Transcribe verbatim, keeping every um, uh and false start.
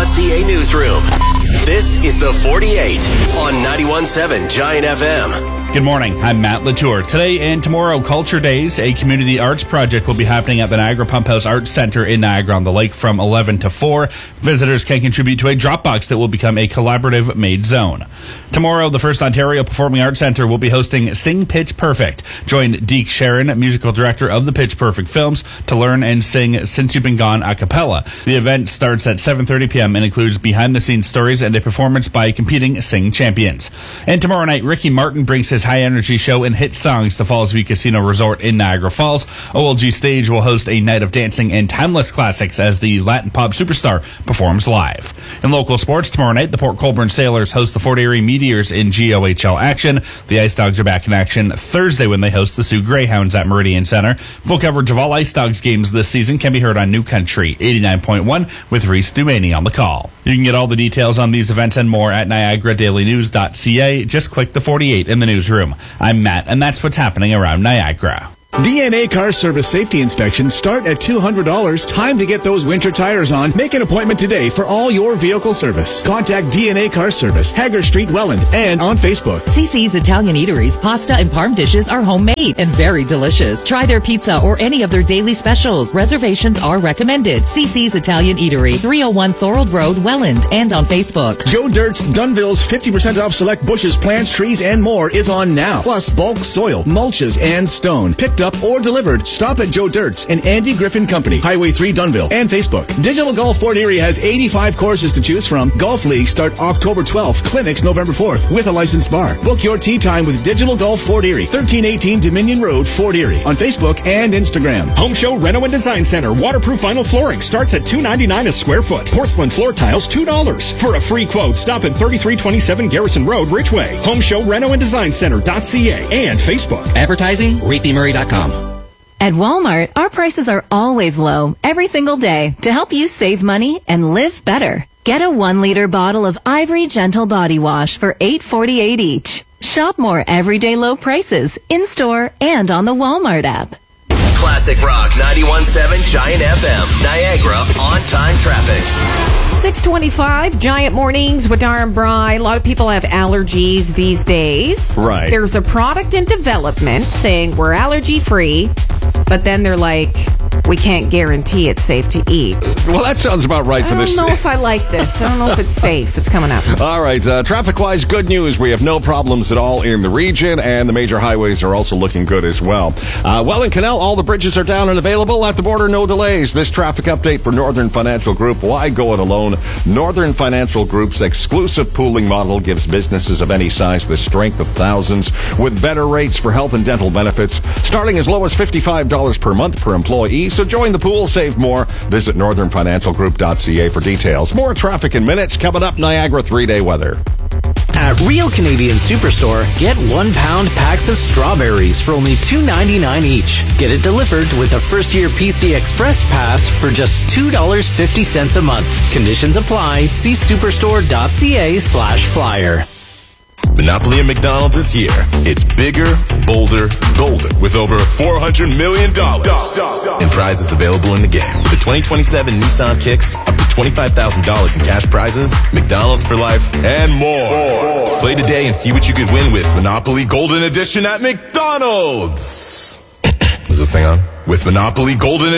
C A newsroom. This is the forty-eight on ninety-one point seven Giant F M. Good morning, I'm Matt Latour. Today and tomorrow, Culture Days, a community arts project will be happening at the Niagara Pump House Arts Centre in Niagara-on-the-Lake from eleven to four. Visitors can contribute to a Dropbox that will become a collaborative made zone. Tomorrow, the First Ontario Performing Arts Centre will be hosting Sing Pitch Perfect. Join Deke Sharon, musical director of the Pitch Perfect films, to learn and sing Since You've Been Gone a cappella. The event starts at seven thirty p.m. and includes behind-the-scenes stories and a performance by competing Sing champions. And tomorrow night, Ricky Martin brings his high-energy show and hit songs to Falls View Casino Resort in Niagara Falls. O L G Stage will host a night of dancing and timeless classics as the Latin pop superstar performs live. In local sports, tomorrow night, the Port Colborne Sailors host the Fort Erie Meteors in G O H L action. The Ice Dogs are back in action Thursday when they host the Sioux Greyhounds at Meridian Centre. Full coverage of all Ice Dogs games this season can be heard on New Country eighty-nine point one with Reese Dumaney on the call. You can get all the details on these events and more at niagara daily news dot c a. Just click the forty-eight in the newsroom. I'm Matt, and that's what's happening around Niagara. D N A Car Service safety inspections start at two hundred dollars. Time to get those winter tires on. Make an appointment today for all your vehicle service. Contact D N A Car Service, Hager Street, Welland, and on Facebook. C C's Italian Eatery's pasta and parm dishes are homemade and very delicious. Try their pizza or any of their daily specials. Reservations are recommended. C C's Italian Eatery, three oh one Thorold Road, Welland, and on Facebook. Joe Dirt's Dunville's fifty percent off select bushes, plants, trees, and more is on now. Plus bulk soil, mulches, and stone. Picked up or delivered. Stop at Joe Dirt's and Andy Griffin Company, Highway three, Dunville, and Facebook. Digital Golf Fort Erie has eighty-five courses to choose from. Golf leagues start October twelfth. Clinics November fourth with a licensed bar. Book your tee time with Digital Golf Fort Erie, thirteen eighteen Dominion Road, Fort Erie, on Facebook and Instagram. Home Show Reno and Design Center. Waterproof vinyl flooring starts at two dollars and ninety-nine cents a square foot. Porcelain floor tiles, two dollars. For a free quote, stop at thirty-three twenty-seven Garrison Road, Ridgeway. Home Show Reno and Design Center dot c a and Facebook. Advertising, reed b murray dot com. At Walmart, our prices are always low, every single day, to help you save money and live better. Get a one-liter bottle of Ivory Gentle Body Wash for eight forty-eight each. Shop more everyday low prices, in-store and on the Walmart app. Classic Rock ninety-one point seven Giant F M. Niagara on-time traffic. six twenty-five, Giant Mornings with Darren Bry. A lot of people have allergies these days. Right. There's a product in development saying we're allergy-free, but then they're like, we can't guarantee it's safe to eat. Well, that sounds about right for this. I don't know if I like this. I don't know if it's safe. It's coming up. All right. Uh, traffic-wise, good news. We have no problems at all in the region, and the major highways are also looking good as well. Uh, Welland Canal, all the bridges are down and available. At the border, no delays. This traffic update for Northern Financial Group. Why go it alone? Northern Financial Group's exclusive pooling model gives businesses of any size the strength of thousands with better rates for health and dental benefits, starting as low as fifty-five dollars per month per employee. So join the pool, save more. Visit northern financial group dot c a for details. More traffic in minutes. Coming up, Niagara three-day weather. At Real Canadian Superstore, get one pound packs of strawberries for only two dollars and ninety-nine cents each. Get it delivered with a first-year P C Express pass for just two dollars and fifty cents a month. Conditions apply. See superstore dot c a slash flyer. Monopoly at McDonald's is here. It's bigger, bolder, golden, with over four hundred million dollars in prizes available in the game. With the twenty twenty-seven Nissan Kicks, up to twenty-five thousand dollars in cash prizes, McDonald's for life, and more. Play today and see what you could win with Monopoly Golden Edition at McDonald's. Is this thing on? With Monopoly Golden Edition.